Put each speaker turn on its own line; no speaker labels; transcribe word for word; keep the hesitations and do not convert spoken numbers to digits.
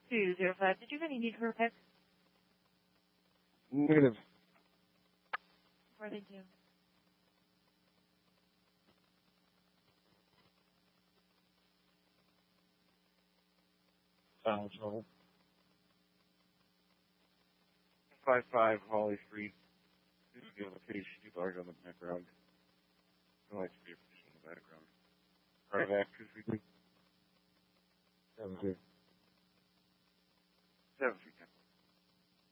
two zero five. Did you have any need for a pick?
Negative.
Where they do?
Silence level.
Five five Holly Street. This is the location. You large on the background. I like to be a position in the background. Part of actors we do.
Seven two.